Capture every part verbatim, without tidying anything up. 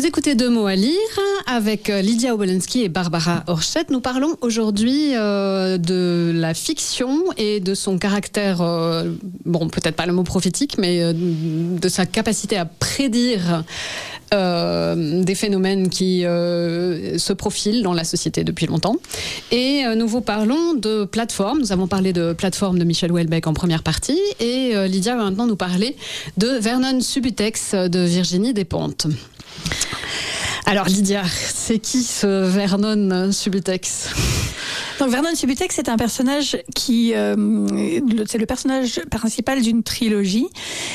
Vous écoutez Deux mots à lire avec Lydia Obolensky et Barbara Horschet. Nous parlons aujourd'hui euh, de la fiction et de son caractère, euh, bon, peut-être pas le mot prophétique, mais euh, de sa capacité à prédire euh, des phénomènes qui euh, se profilent dans la société depuis longtemps. Et euh, nous vous parlons de plateformes. Nous avons parlé de plateformes de Michel Houellebecq en première partie. Et euh, Lydia va maintenant nous parler de Vernon Subutex de Virginie Despentes. Alors Lydia, c'est qui ce Vernon Subutex ? Donc Vernon Subutex, c'est un personnage qui, euh, c'est le personnage principal d'une trilogie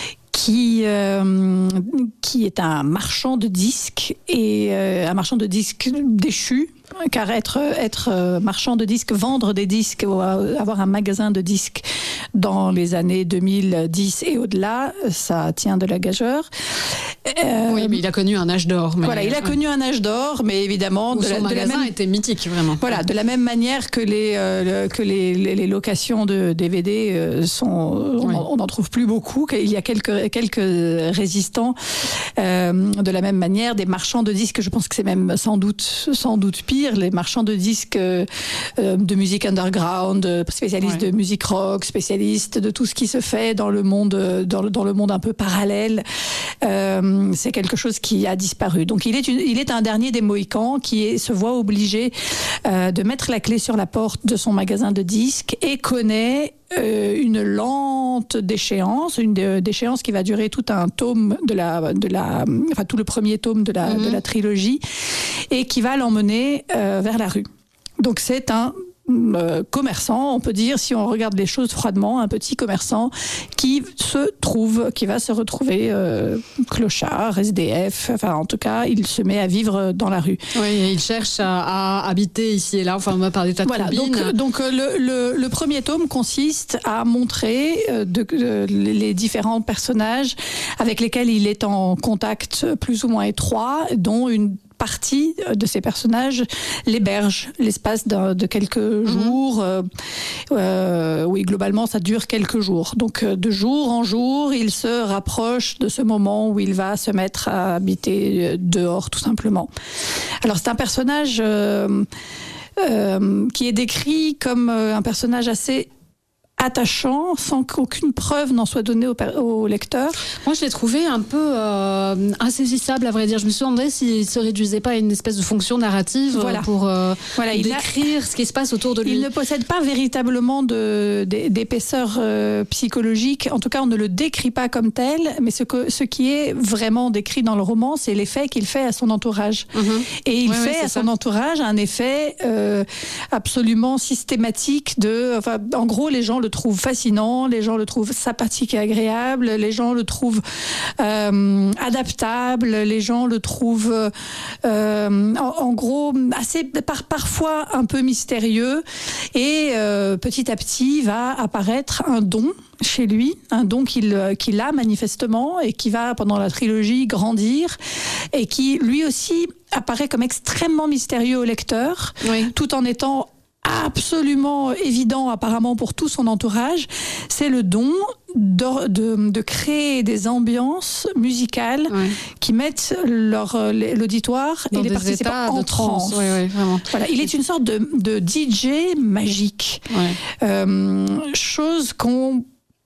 qui euh, qui est un marchand de disques et euh, un marchand de disques déchu. Car être, être marchand de disques, vendre des disques ou avoir un magasin de disques dans les années deux mille dix et au-delà, ça tient de la gageure. Euh, oui, mais il a connu un âge d'or. Mais... Voilà, il a ouais. connu un âge d'or, mais évidemment... Où de son la, magasin de la même... était mythique, vraiment. Voilà, de la même manière que les, euh, que les, les, les locations de D V D euh, sont... Oui. On n'en trouve plus beaucoup, il y a quelques, quelques résistants. Euh, de la même manière, des marchands de disques, je pense que c'est même sans doute, sans doute pire, les marchands de disques euh, de musique underground, spécialistes ouais. de musique rock, spécialistes de tout ce qui se fait dans le monde, dans le, dans le monde un peu parallèle. Euh, c'est quelque chose qui a disparu. Donc il est, une, il est un dernier des Mohicans qui est, se voit obligé euh, de mettre la clé sur la porte de son magasin de disques et connaît euh, une lente déchéance, une déchéance qui va durer tout un tome de la, de la, enfin tout le premier tome de la, mm-hmm. de la trilogie et qui va l'emmener euh, vers la rue. Donc c'est un Euh, commerçant, on peut dire, si on regarde les choses froidement, un petit commerçant qui se trouve, qui va se retrouver euh, clochard, S D F, enfin en tout cas, il se met à vivre dans la rue. Oui, et il cherche à, à habiter ici et là, enfin on va parler de tas de voilà, donc, donc le, le, le premier tome consiste à montrer euh, de, de, les différents personnages avec lesquels il est en contact plus ou moins étroit, dont une partie de ces personnages l'héberge l'espace de, de quelques jours. Mmh. Euh, euh, oui, globalement, ça dure quelques jours. Donc, de jour en jour, il se rapproche de ce moment où il va se mettre à habiter dehors, tout simplement. Alors, c'est un personnage euh, euh, qui est décrit comme un personnage assez attachant, sans qu'aucune preuve n'en soit donnée au, au lecteur. Moi, je l'ai trouvé un peu euh, insaisissable, à vrai dire. Je me suis demandé s'il se réduisait pas à une espèce de fonction narrative voilà. pour euh, voilà, décrire a, ce qui se passe autour de lui. Il ne possède pas véritablement de, de, d'épaisseur euh, psychologique. En tout cas, on ne le décrit pas comme tel, mais ce, que, ce qui est vraiment décrit dans le roman, c'est l'effet qu'il fait à son entourage. Mm-hmm. Et il ouais, fait ouais, à son ça. entourage un effet euh, absolument systématique de... Enfin, en gros, les gens le trouve fascinant, les gens le trouvent sympathique et agréable, les gens le trouvent euh, adaptable, les gens le trouvent euh, en, en gros assez par, parfois un peu mystérieux et euh, petit à petit va apparaître un don chez lui, un don qu'il, qu'il a manifestement et qui va pendant la trilogie grandir et qui lui aussi apparaît comme extrêmement mystérieux au lecteur, oui. tout en étant absolument évident apparemment pour tout son entourage, c'est le don de, de, de créer des ambiances musicales ouais. qui mettent leur, l'auditoire dans et les participants en transe. Oui, oui, vraiment. Voilà, il est une sorte de, de D J magique, ouais. euh, chose qu'on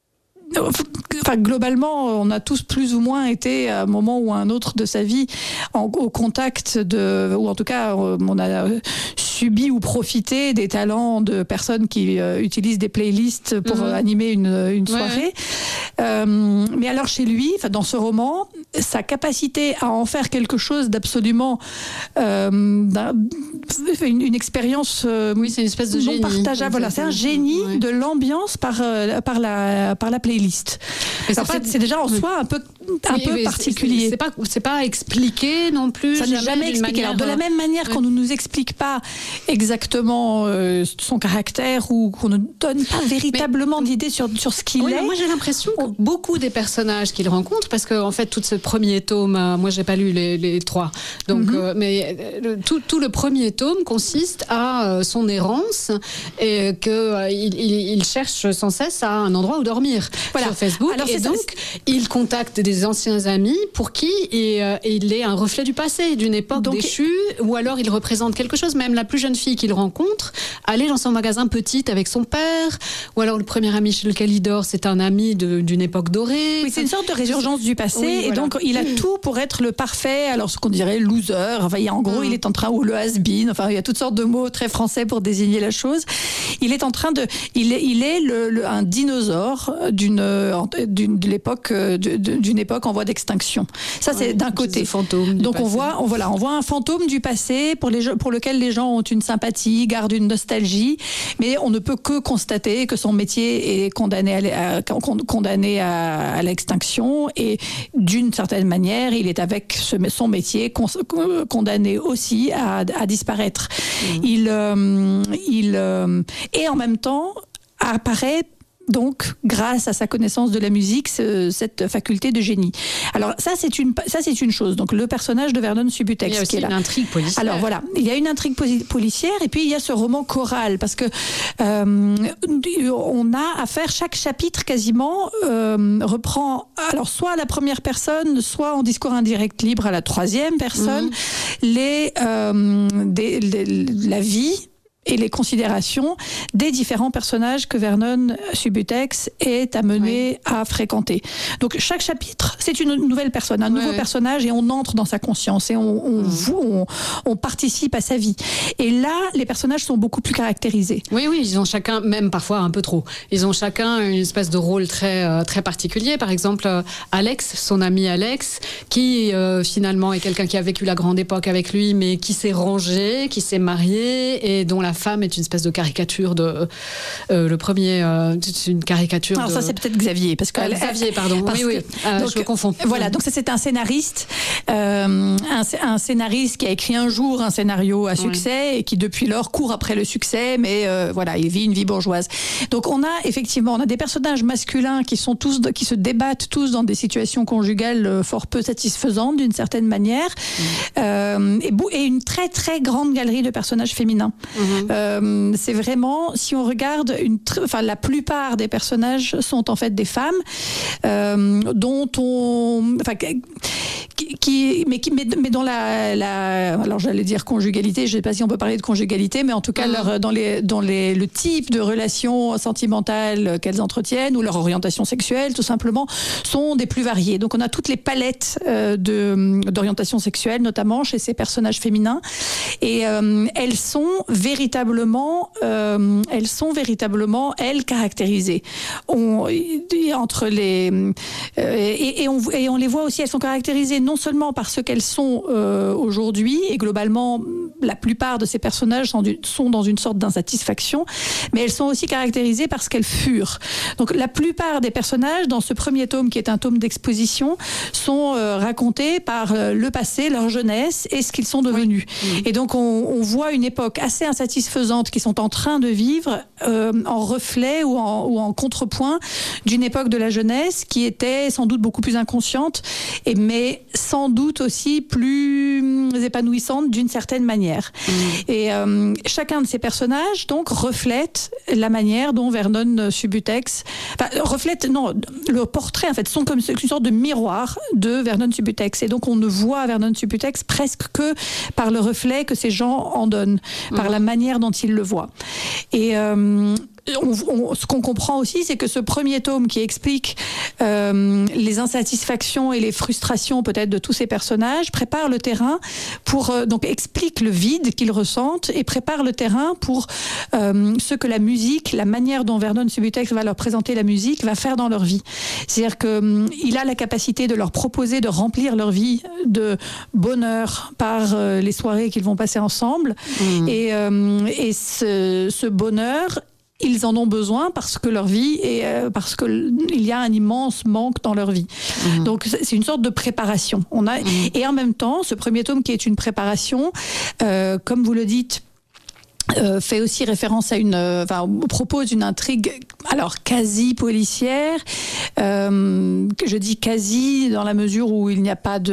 Enfin, globalement, on a tous plus ou moins été à un moment ou à un autre de sa vie en, au contact de, ou en tout cas, on a subi ou profité des talents de personnes qui euh, utilisent des playlists pour mmh. animer une, une soirée. Ouais. Euh, mais alors chez lui, enfin dans ce roman, sa capacité à en faire quelque chose d'absolument euh, une, une expérience euh, oui, c'est une espèce de non génie. partageable. Voilà, c'est un génie ouais. de l'ambiance par euh, par la par la playlist. Mais alors, c'est, c'est, c'est déjà en soi un peu un oui, peu particulier. C'est, c'est pas c'est pas expliqué non plus. Ça n'est jamais expliqué. Manière... Alors, de la même manière ouais. qu'on ne nous explique pas exactement euh, son caractère ou qu'on ne donne pas véritablement mais, d'idée sur sur ce qu'il oui, est. Moi j'ai l'impression que beaucoup des personnages qu'il rencontre, parce que en fait tout ce premier tome, euh, moi j'ai pas lu les, les trois, donc mm-hmm. euh, mais euh, tout, tout le premier tome consiste à euh, son errance et que euh, il, il, il cherche sans cesse à un endroit où dormir voilà. sur Facebook. Alors, et donc ça, il contacte des anciens amis pour qui il, euh, il est un reflet du passé, d'une époque donc, déchue, ou alors il représente quelque chose. Même la plus jeune fille qu'il rencontre, allait dans son magasin petite avec son père, ou alors le premier ami chez lequel il dort, c'est un ami de, d'une époque dorée. Oui, c'est une sorte de résurgence du passé, oui, et voilà. donc il a mmh. tout pour être le parfait, alors ce qu'on dirait loser, enfin, il y a, en gros mmh. il est en train, ou le has-been, enfin il y a toutes sortes de mots très français pour désigner la chose. Il est en train de, il est, il est le, le, un dinosaure d'une, d'une, de l'époque, d'une époque en voie d'extinction. Ça c'est ouais, d'un côté. Fantôme donc passé. on voit, on, voilà, on voit un fantôme du passé pour, les, pour lequel les gens ont une sympathie, gardent une nostalgie, mais on ne peut que constater que son métier est condamné à, à, condamné à, à l'extinction, et d'une certaine manière, il est avec ce, son métier con, condamné aussi à, à disparaître. Mmh. Il, euh, il euh, et en même temps apparaît donc, grâce à sa connaissance de la musique, ce, cette faculté de génie. Alors ça, c'est une ça c'est une chose. Donc le personnage de Vernon Subutex, il y a aussi qui est là. Une intrigue policière. Alors voilà, il y a une intrigue policière, et puis il y a ce roman choral, parce que euh, on a à faire, chaque chapitre quasiment euh, reprend alors soit à la première personne, soit en discours indirect libre à la troisième personne, mmh. les, euh, des, les la vie et les considérations des différents personnages que Vernon Subutex est amené oui. à fréquenter. Donc chaque chapitre, c'est une nouvelle personne, un ouais, nouveau ouais. personnage, et on entre dans sa conscience, et on, on, mmh. on, on participe à sa vie. Et là, les personnages sont beaucoup plus caractérisés. Oui, oui, ils ont chacun, même parfois un peu trop, ils ont chacun une espèce de rôle très, euh, très particulier. Par exemple, euh, Alex, son ami Alex, qui euh, finalement est quelqu'un qui a vécu la grande époque avec lui, mais qui s'est rangé, qui s'est marié, et dont la femme est une espèce de caricature de euh, le premier euh, c'est une caricature. Alors de... ça c'est peut-être Xavier, parce que euh, Xavier pardon parce oui oui que, euh, donc, je me confonds. Voilà, donc ça c'est un scénariste euh, un, un scénariste qui a écrit un jour un scénario à succès oui. et qui depuis lors court après le succès, mais euh, voilà, il vit une vie bourgeoise. Donc on a effectivement on a des personnages masculins qui sont tous qui se débattent tous dans des situations conjugales fort peu satisfaisantes d'une certaine manière, mmh. euh, et, et une très très grande galerie de personnages féminins. Mmh. Euh, c'est vraiment, si on regarde, une, enfin, la plupart des personnages sont en fait des femmes, euh, dont on, enfin, qui, qui, mais, qui, mais, mais dans la, la, alors j'allais dire conjugalité, je ne sais pas si on peut parler de conjugalité, mais en tout cas, mmh. leur, dans, les, dans les, le type de relations sentimentales qu'elles entretiennent, ou leur orientation sexuelle, tout simplement, sont des plus variées. Donc on a toutes les palettes euh, de, d'orientation sexuelle, notamment chez ces personnages féminins, et euh, elles sont véritablement, euh, elles sont véritablement, elles, caractérisées. On, entre les, euh, et, et, on, et on les voit aussi, elles sont caractérisées non seulement par ce qu'elles sont euh, aujourd'hui, et globalement, la plupart de ces personnages sont, du, sont dans une sorte d'insatisfaction, mais elles sont aussi caractérisées par ce qu'elles furent. Donc la plupart des personnages, dans ce premier tome, qui est un tome d'exposition, sont euh, racontés par euh, le passé, leur jeunesse, et ce qu'ils sont devenus. Oui. Mmh. Et donc on, on voit une époque assez insatisfaisante qu'ils sont en train de vivre, euh, en reflet ou en, ou en contrepoint d'une époque de la jeunesse qui était sans doute beaucoup plus inconsciente, et, mais sans doute aussi plus épanouissante d'une certaine manière. Mmh. Et euh, chacun de ces personnages donc reflète la manière dont Vernon Subutex, enfin, reflète, non, le portrait en fait, sont comme une sorte de miroir de Vernon Subutex, et donc on ne voit Vernon Subutex presque que par le reflet que ces gens en donnent, mmh. par la manière dont ils le voient. Et euh, On, on, ce qu'on comprend aussi, c'est que ce premier tome qui explique euh, les insatisfactions et les frustrations peut-être de tous ces personnages prépare le terrain pour euh, donc explique le vide qu'ils ressentent et prépare le terrain pour euh, ce que la musique, la manière dont Vernon Subutex va leur présenter la musique, va faire dans leur vie. C'est-à-dire que euh, il a la capacité de leur proposer de remplir leur vie de bonheur par euh, les soirées qu'ils vont passer ensemble, mmh. et, euh, et ce, ce bonheur, ils en ont besoin parce que leur vie est, euh, parce que il y a un immense manque dans leur vie. Mmh. Donc c'est une sorte de préparation. On a, mmh. et en même temps, ce premier tome qui est une préparation, euh, comme vous le dites, Euh, fait aussi référence à une, euh, enfin, propose une intrigue, alors quasi policière. Euh, que je dis quasi dans la mesure où il n'y a pas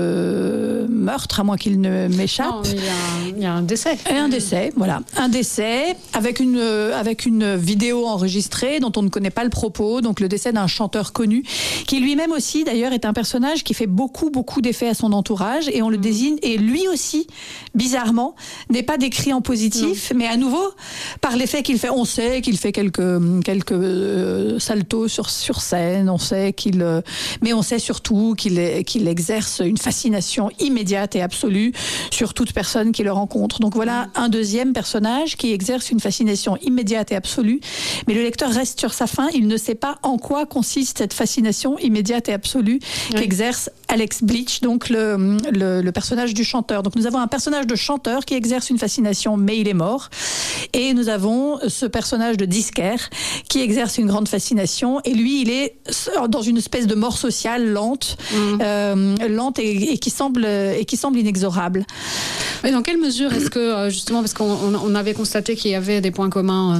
de meurtre, à moins qu'il ne m'échappe. Non, il y a, il y a un décès. Et un décès, voilà, un décès avec une avec une vidéo enregistrée dont on ne connaît pas le propos. Donc le décès d'un chanteur connu, qui lui-même aussi, d'ailleurs, est un personnage qui fait beaucoup beaucoup d'effets à son entourage, et on le désigne. Et lui aussi, bizarrement, n'est pas décrit en positif. Non. Mais à nouveau, par l'effet qu'il fait, on sait qu'il fait quelques quelques euh, saltos sur sur scène, on sait qu'il, euh, mais on sait surtout qu'il qu'il exerce une fascination immédiate et absolue sur toute personne qui le rencontre. Donc voilà un deuxième personnage qui exerce une fascination immédiate et absolue, mais le lecteur reste sur sa faim. Il ne sait pas en quoi consiste cette fascination immédiate et absolue oui. qu'exerce Alex Bleach, donc le, le le personnage du chanteur. Donc nous avons un personnage de chanteur qui exerce une fascination, mais il est mort. Et nous avons ce personnage de disquaire qui exerce une grande fascination, et lui il est dans une espèce de mort sociale lente, mmh. euh, lente et, et qui semble et qui semble inexorable. Mais dans quelle mesure est-ce que, justement, parce qu'on on avait constaté qu'il y avait des points communs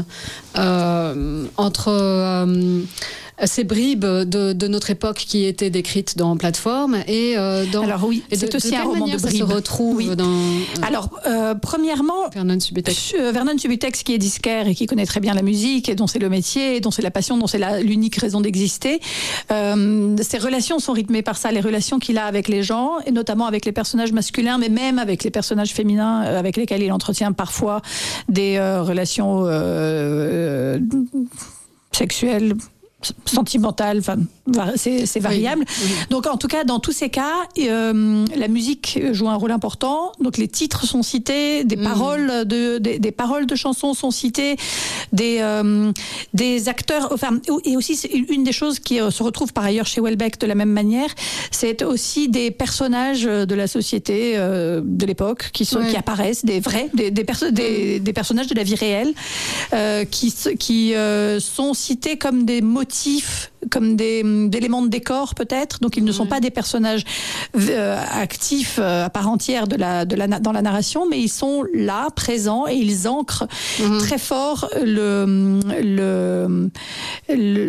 euh, entre euh, ces bribes de, de notre époque qui étaient décrites dans Plateforme et euh, dans. Alors oui, et c'est de, aussi de un roman de bribes. Ça se retrouve oui. dans. Alors euh, premièrement, Vernon Subutex. Euh, Vernon Subutex, qui est disquaire et qui connaît très bien la musique, et dont c'est le métier, et dont c'est la passion, dont c'est la, l'unique raison d'exister. Euh, ses relations sont rythmées par ça, les relations qu'il a avec les gens, et notamment avec les personnages masculins, mais même avec les personnages féminins, euh, avec lesquels il entretient parfois des euh, relations euh, euh, sexuelles, sentimentale, enfin, c'est, c'est variable. Oui, oui. Donc, en tout cas, dans tous ces cas, euh, la musique joue un rôle important. Donc, les titres sont cités, des mmh. paroles de, des, des paroles de chansons sont citées, des, euh, des acteurs, enfin, et aussi, une des choses qui se retrouve par ailleurs chez Houellebecq de la même manière, c'est aussi des personnages de la société euh, de l'époque qui sont, ouais. qui apparaissent, des vrais, des, des, perso- des, des personnages de la vie réelle, euh, qui, qui euh, sont cités comme des motifs, comme des, d'éléments de décor peut-être, donc ils ne sont ouais. pas des personnages euh, actifs euh, à part entière de la, de la, dans la narration, mais ils sont là, présents, et ils ancrent mmh. très fort le, le, le,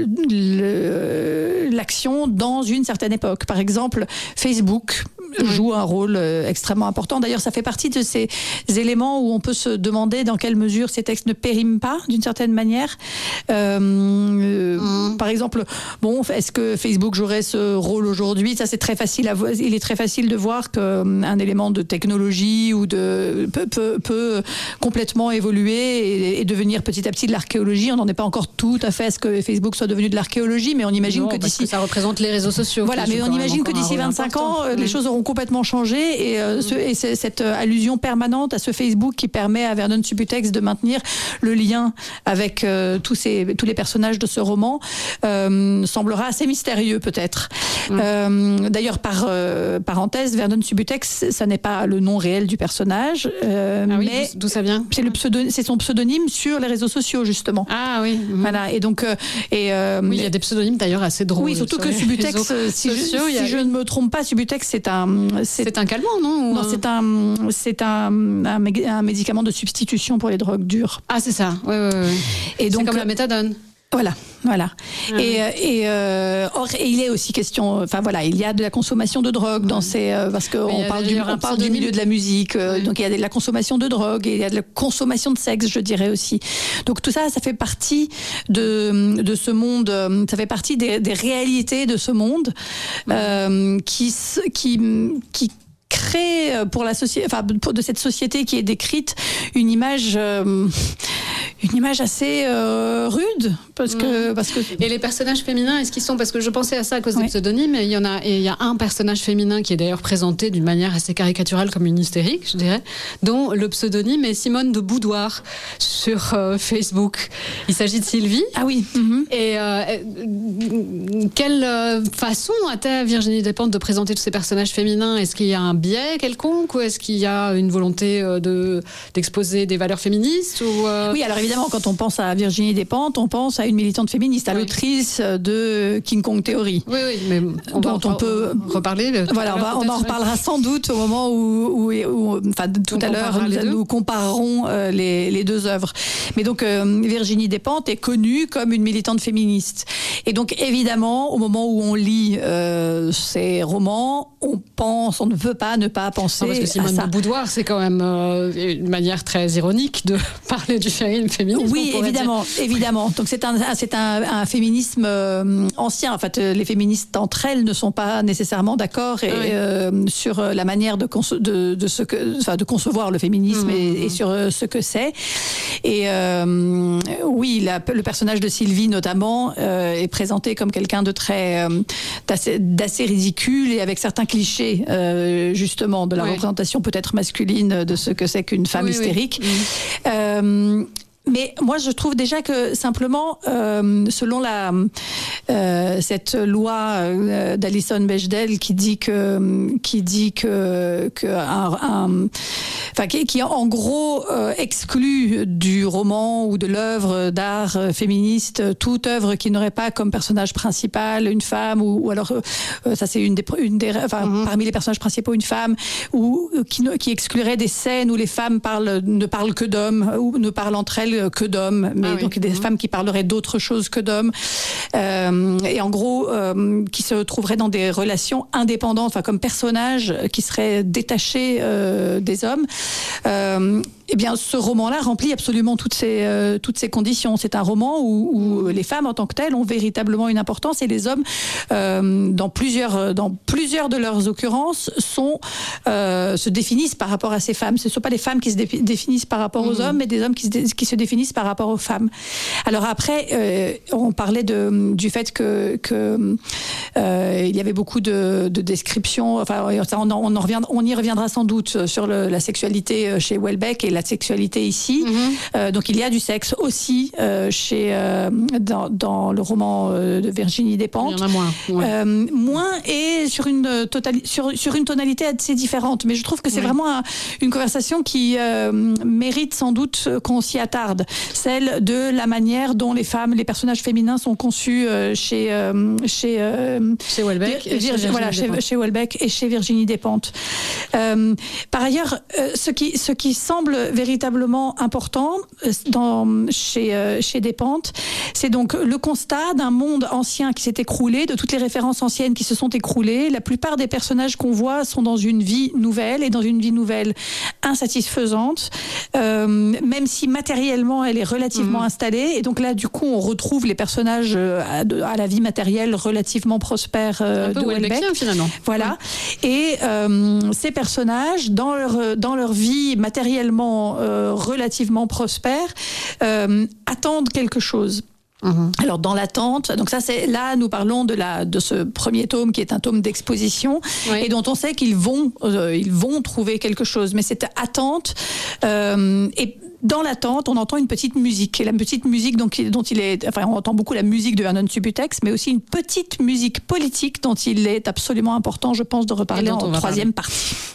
le, l'action dans une certaine époque. Par exemple, Facebook joue un rôle euh, extrêmement important. D'ailleurs, ça fait partie de ces éléments où on peut se demander dans quelle mesure ces textes ne périment pas d'une certaine manière. Euh, mmh. Par exemple, bon, est-ce que Facebook jouerait ce rôle aujourd'hui ? Ça, c'est très facile à voir. Il est très facile de voir qu'un élément de technologie ou de peut, peut, peut complètement évoluer et, et devenir petit à petit de l'archéologie. On n'en est pas encore tout à fait à ce que Facebook soit devenu de l'archéologie, mais on imagine non, que d'ici, que ça représente les réseaux sociaux. Voilà, mais on imagine que d'ici vingt-cinq ans, mmh. les choses auront complètement changé, et, euh, mmh. ce, et c'est, cette allusion permanente à ce Facebook qui permet à Vernon Subutex de maintenir le lien avec euh, tous ces tous les personnages de ce roman. Euh, semblera assez mystérieux peut-être. Mmh. Euh, d'ailleurs, par euh, parenthèse, Vernon Subutex, ça n'est pas le nom réel du personnage, euh, ah oui, mais d'où ça vient ? C'est, le pseudo, c'est son pseudonyme sur les réseaux sociaux justement. Ah oui. Mmh. Voilà. Et donc, euh, et euh, oui, il y a des pseudonymes d'ailleurs assez drôles. Oui, surtout que Subutex, si, sociaux, je, si a... je ne me trompe pas, Subutex, c'est un, c'est, c'est un calmant, non ? Non, un... c'est un, c'est un, un, un médicament de substitution pour les drogues dures. Ah, c'est ça. Oui, oui, oui. Et donc, c'est comme la méthadone. Voilà, voilà. Ah, et, et, euh, or, et il est aussi question, enfin voilà, il y a de la consommation de drogue dans ces, euh, parce qu'on parle du, on parle du milieu de la musique, euh, ouais. donc il y a de la consommation de drogue et il y a de la consommation de sexe, je dirais aussi. Donc tout ça, ça fait partie de de ce monde, ça fait partie des, des réalités de ce monde ouais. euh, qui qui qui crée pour la société, enfin pour de cette société qui est décrite une image. Euh, Une image assez euh, rude, parce que, mmh. parce que... Et les personnages féminins, est-ce qu'ils sont... Parce que je pensais à ça à cause oui. des pseudonymes, et il y en a, et il y a un personnage féminin qui est d'ailleurs présenté d'une manière assez caricaturale comme une hystérique, je dirais, dont le pseudonyme est Simone de Boudoir sur euh, Facebook. Il s'agit de Sylvie. Ah oui. Mmh. Et euh, quelle façon a-t-elle Virginie Despentes de présenter tous ces personnages féminins ? Est-ce qu'il y a un biais quelconque, ou est-ce qu'il y a une volonté de, d'exposer des valeurs féministes ou euh... Oui, alors évidemment, quand on pense à Virginie Despentes, on pense à une militante féministe, à oui. l'autrice de King Kong Theory. Oui, oui, mais on dont on peut reparler. Voilà, on, va, on en reparlera sans doute au moment où, où, où enfin, tout on à l'heure, nous, nous comparerons euh, les, les deux œuvres. Mais donc, euh, Virginie Despentes est connue comme une militante féministe. Et donc, évidemment, au moment où on lit euh, ces romans, on pense, on ne peut pas ne pas penser non, parce que Simone à ça. de Beauvoir, c'est quand même euh, une manière très ironique de parler du féminisme. Oui, évidemment, dire. évidemment. Donc c'est un, c'est un, un féminisme euh, ancien. En fait, les féministes entre elles ne sont pas nécessairement d'accord et, oui. euh, sur la manière de, conce- de, de, ce que, enfin, de concevoir le féminisme mmh. et, et sur ce que c'est. Et euh, oui, la, le personnage de Sylvie notamment euh, est présenté comme quelqu'un de très euh, d'assez, d'assez ridicule et avec certains clichés euh, justement de la oui. représentation peut-être masculine de ce que c'est qu'une femme oui, hystérique. Oui. Mmh. Euh, Mais moi, je trouve déjà que simplement, euh, selon la euh, cette loi euh, d'Alison Bechdel qui dit que qui dit que que un, un enfin qui, qui en gros euh, exclut du roman ou de l'œuvre d'art féministe toute œuvre qui n'aurait pas comme personnage principal une femme ou, ou alors euh, ça c'est une des une des enfin mm-hmm. parmi les personnages principaux une femme ou qui qui exclurait des scènes où les femmes parlent ne parlent que d'hommes ou ne parlent entre elles que d'hommes, mais ah oui. donc des mmh. femmes qui parleraient d'autre chose que d'hommes, euh, et en gros euh, qui se trouveraient dans des relations indépendantes, enfin comme personnages qui seraient détachés euh, des hommes. Euh, Eh bien, ce roman-là remplit absolument toutes ces euh, toutes ces conditions. C'est un roman où, où les femmes en tant que telles ont véritablement une importance et les hommes, euh, dans plusieurs dans plusieurs de leurs occurrences, sont euh, se définissent par rapport à ces femmes. Ce ne sont pas des femmes qui se dé- définissent par rapport aux mmh. hommes, mais des hommes qui se, dé- qui se définissent par rapport aux femmes. Alors après, euh, on parlait de du fait que que euh, il y avait beaucoup de, de descriptions. Enfin, on, on en revient, on y reviendra sans doute sur le, la sexualité chez Houellebecq et la sexualité ici. Mmh. Euh, donc il y a du sexe aussi euh, chez euh, dans, dans le roman euh, de Virginie Despentes. Il y en a moins. Ouais. Euh, moins et sur une totali- sur sur une tonalité assez différente. Mais je trouve que c'est oui. vraiment un, une conversation qui euh, mérite sans doute qu'on s'y attarde. Celle de la manière dont les femmes, les personnages féminins sont conçus euh, chez euh, chez euh, chez Houellebecq, Vir- Vir- chez voilà chez, chez Houellebecq et chez Virginie Despentes. Euh, par ailleurs, euh, ce qui ce qui semble véritablement important dans, chez, euh, chez Despentes, c'est donc le constat d'un monde ancien qui s'est écroulé, de toutes les références anciennes qui se sont écroulées. La plupart des personnages qu'on voit sont dans une vie nouvelle et dans une vie nouvelle insatisfaisante, euh, même si matériellement elle est relativement mmh. installée. Et donc là, du coup, on retrouve les personnages à, de, à la vie matérielle relativement prospère euh, de Houellebecq. Finalement. Voilà. Mmh. Et euh, ces personnages, dans leur, dans leur vie matériellement Euh, relativement prospères, euh, attendent quelque chose. Mmh. Alors dans l'attente, donc ça c'est là nous parlons de la de ce premier tome qui est un tome d'exposition oui. et dont on sait qu'ils vont euh, ils vont trouver quelque chose, mais cette attente euh, et dans l'attente, on entend une petite musique. Et la petite musique dont il, dont il est... Enfin, on entend beaucoup la musique de Vernon Subutex, mais aussi une petite musique politique dont il est absolument important, je pense, de reparler en troisième partie.